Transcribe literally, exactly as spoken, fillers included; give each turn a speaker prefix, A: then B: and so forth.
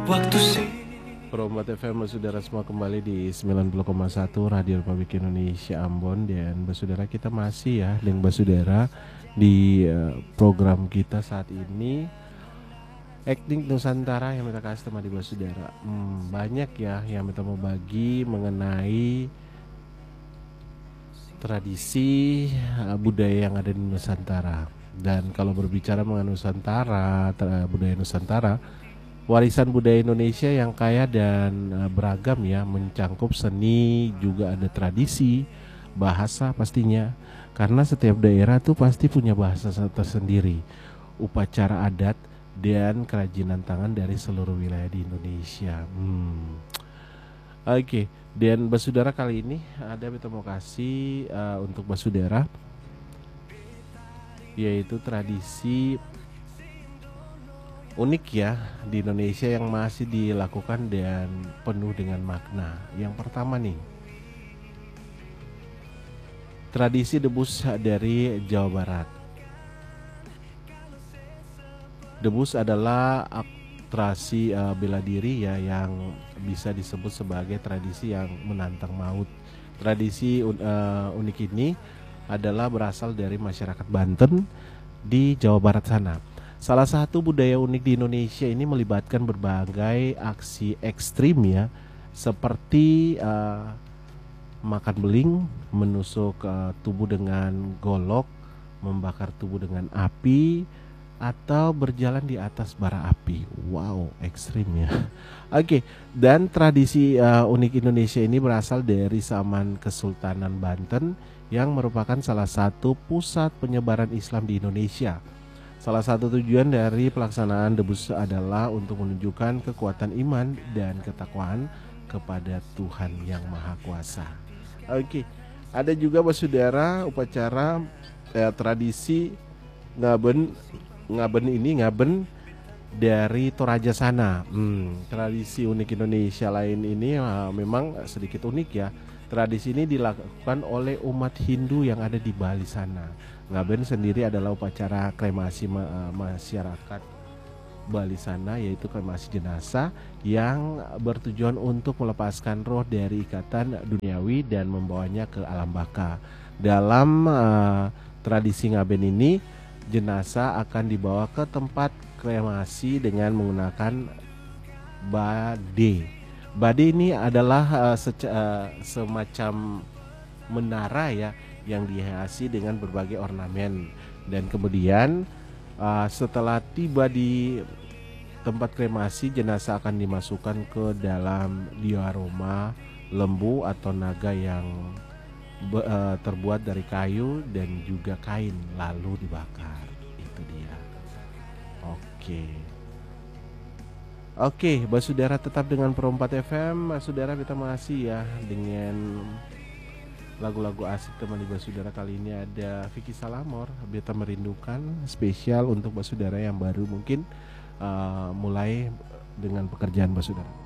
A: waktu sih.
B: Perombat F M, saudara semua kembali di sembilan puluh koma satu Radio Republik Indonesia Ambon. Dan saudara, kita masih ya dengan saudara di uh, program kita saat ini, Acting Nusantara, yang kita kasih tema di saudara. Hmm, banyak ya yang kita mau bagi mengenai tradisi uh, budaya yang ada di Nusantara. Dan kalau berbicara mengenai Nusantara, ter- budaya Nusantara, warisan budaya Indonesia yang kaya dan uh, beragam ya, mencangkup seni, juga ada tradisi, bahasa pastinya. Karena setiap daerah tuh pasti punya bahasa tersendiri, upacara adat dan kerajinan tangan dari seluruh wilayah di Indonesia. Hmm. Oke, okay. Dan basudara, kali ini ada kita mau kasih uh, untuk basudara, yaitu tradisi unik ya di Indonesia yang masih dilakukan dan penuh dengan makna. Yang pertama nih, tradisi debus dari Jawa Barat. Debus adalah atraksi uh, bela diri ya, yang bisa disebut sebagai tradisi yang menantang maut. Tradisi uh, unik ini adalah berasal dari masyarakat Banten di Jawa Barat sana. Salah satu budaya unik di Indonesia ini melibatkan berbagai aksi ekstrim ya, seperti uh, makan beling, menusuk uh, tubuh dengan golok, membakar tubuh dengan api, atau berjalan di atas bara api. Wow, ekstrim ya. Oke, okay. Dan tradisi uh, unik Indonesia ini berasal dari zaman Kesultanan Banten, yang merupakan salah satu pusat penyebaran Islam di Indonesia. Salah satu tujuan dari pelaksanaan debus adalah untuk menunjukkan kekuatan iman dan ketakwaan kepada Tuhan Yang Maha Kuasa. Oke, ada juga saudara upacara eh, tradisi ngaben ngaben ini ngaben dari Toraja sana. Hmm, tradisi unik Indonesia lain ini uh, memang sedikit unik ya. Tradisi ini dilakukan oleh umat Hindu yang ada di Bali sana. Ngaben sendiri adalah upacara kremasi ma- uh, masyarakat Bali sana, yaitu kremasi jenazah yang bertujuan untuk melepaskan roh dari ikatan duniawi dan membawanya ke alam baka. Dalam uh, tradisi ngaben ini, jenazah akan dibawa ke tempat kremasi dengan menggunakan bade. Bade ini adalah uh, sec- uh, semacam menara ya, yang dihiasi dengan berbagai ornamen. Dan kemudian uh, setelah tiba di tempat kremasi, jenazah akan dimasukkan ke dalam diorama lembu atau naga yang be, uh, terbuat dari kayu dan juga kain, lalu dibakar. Itu dia. Oke. Oke, basudara, tetap dengan Perompat F M. Basudara, kita masih ya dengan lagu-lagu asik teman di basudara. Kali ini ada Vicky Salamor, Beta Merindukan, spesial untuk basudara yang baru mungkin uh, mulai dengan pekerjaan basudara.